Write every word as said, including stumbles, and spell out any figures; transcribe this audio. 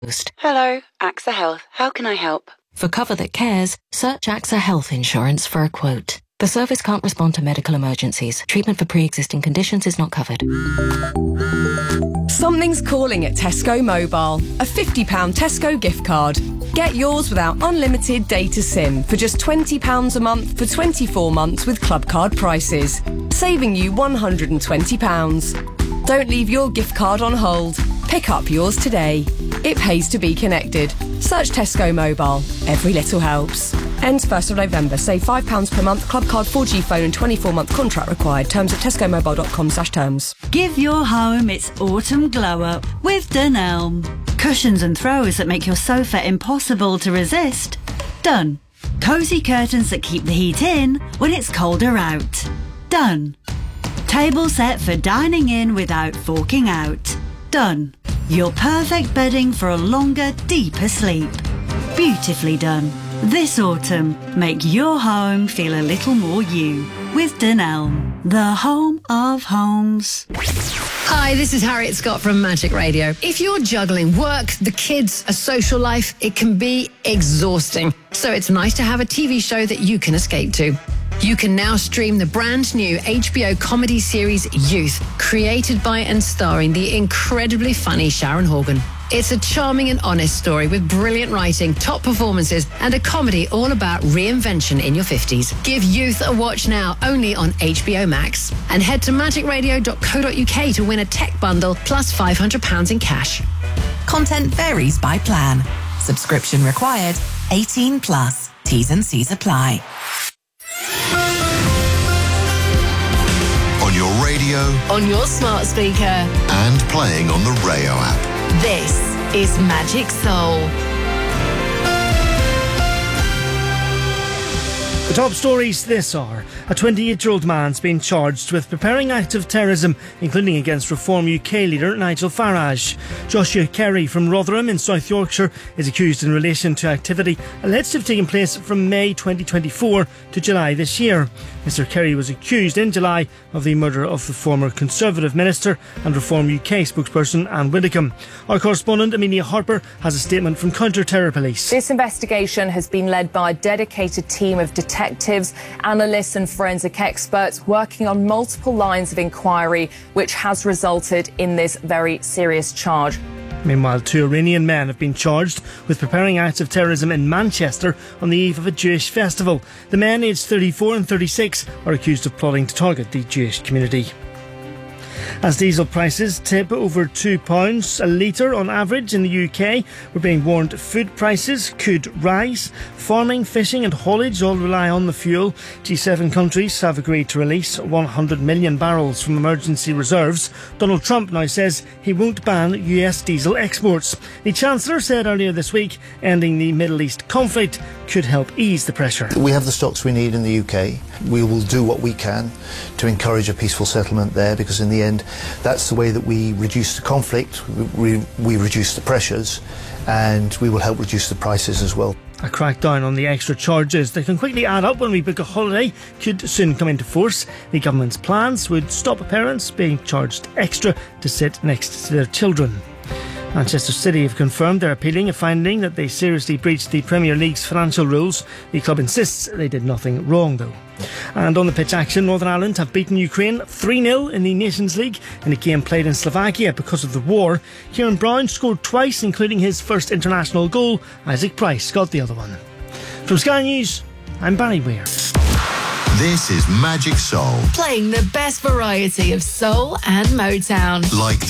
Hello, AXA Health. How can I help? For cover that cares, search AXA Health Insurance for a quote. The service can't respond to medical emergencies. Treatment for pre-existing conditions is not covered. Something's calling at Tesco Mobile. A fifty pounds Tesco gift card. Get yours without unlimited data SIM for just twenty pounds a month for twenty-four months with club card prices, saving you one hundred twenty pounds. Don't leave your gift card on hold. Pick up yours today. It pays to be connected. Search Tesco Mobile. Every little helps. Ends first of November. Save five pounds per month. Club card, four G phone and twenty-four month contract required. Terms at tesco mobile dot com slash terms. Give your home its autumn glow up with Dunelm. Cushions and throws that make your sofa impossible to resist. Done. Cosy curtains that keep the heat in when it's colder out. Done. Table set for dining in without forking out. Done. Your perfect bedding for a longer, deeper sleep. Beautifully done. This autumn, make your home feel a little more you with Dunelm, the home of homes. Hi, this is Harriet Scott from Magic Radio. If you're juggling work, the kids, a social life, it can be exhausting. So it's nice to have a T V show that you can escape to. You can now stream the brand new H B O comedy series Youth, created by and starring the incredibly funny Sharon Horgan. It's a charming and honest story with brilliant writing, top performances, and a comedy all about reinvention in your fifties. Give Youth a watch now, only on H B O Max. And head to magic radio dot co dot uk to win a tech bundle plus five hundred pounds in cash. Content varies by plan. Subscription required. eighteen plus. T's and C's apply. On your radio, On your smart speaker. and playing on the Rayo app. This is Magic Soul. The top stories this hour. A twenty-eight-year-old man's been charged with preparing acts of terrorism, including against Reform U K leader Nigel Farage. Joshua Kerry from Rotherham in South Yorkshire is accused in relation to activity alleged to have taken place from May twenty twenty-four to July this year. Mister Kerry was accused in July of the murder of the former Conservative Minister and Reform U K spokesperson Anne Widdecombe. Our correspondent Amelia Harper has a statement from Counter-Terror Police. This investigation has been led by a dedicated team of detectives, analysts and forensic experts working on multiple lines of inquiry, which has resulted in this very serious charge. Meanwhile, two Iranian men have been charged with preparing acts of terrorism in Manchester on the eve of a Jewish festival. The men, aged thirty-four and thirty-six, are accused of plotting to target the Jewish community. As diesel prices tip over two pounds a litre on average in the U K, we're being warned food prices could rise. Farming, fishing and haulage all rely on the fuel. G seven countries have agreed to release one hundred million barrels from emergency reserves. Donald Trump now says he won't ban U S diesel exports. The Chancellor said earlier this week ending the Middle East conflict could help ease the pressure. We have the stocks we need in the U K. We will do what we can to encourage a peaceful settlement there, because in the end that's the way that we reduce the conflict, we, we reduce the pressures, and we will help reduce the prices as well. A crackdown on the extra charges that can quickly add up when we book a holiday could soon come into force. The government's plans would stop parents being charged extra to sit next to their children. Manchester City have confirmed they're appealing a finding that they seriously breached the Premier League's financial rules. The club insists they did nothing wrong, though. And on the pitch action, Northern Ireland have beaten Ukraine three nil in the Nations League in a game played in Slovakia because of the war. Kieran Brown scored twice, including his first international goal. Isaac Price got the other one. From Sky News, I'm Barry Weir. This is Magic Soul. Playing the best variety of soul and Motown. Like